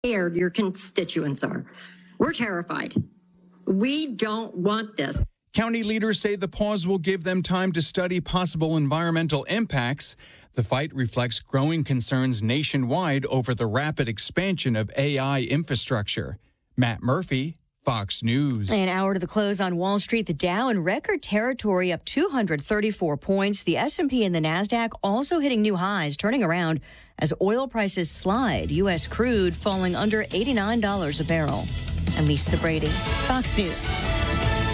scared your constituents are. We're terrified. We don't want this. County leaders say the pause will give them time to study possible environmental impacts. The fight reflects growing concerns nationwide over the rapid expansion of AI infrastructure. Matt Murphy, Fox News. An hour to the close on Wall Street, the Dow in record territory up 234 points. The S&P and the Nasdaq also hitting new highs, turning around as oil prices slide. U.S. crude falling under $89 a barrel. I'm Lisa Brady, Fox News.